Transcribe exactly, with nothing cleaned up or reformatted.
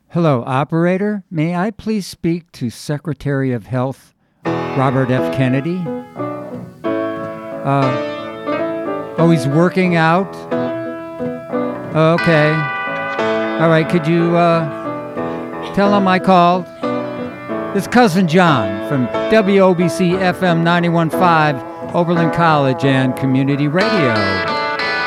Hello, operator. May I please speak to Secretary of Health, Robert F. Kennedy? Uh, oh, he's working out? Okay. All right, could you uh, tell him I called? It's Cousin John from W O B C F M ninety-one point five, Oberlin College and Community Radio.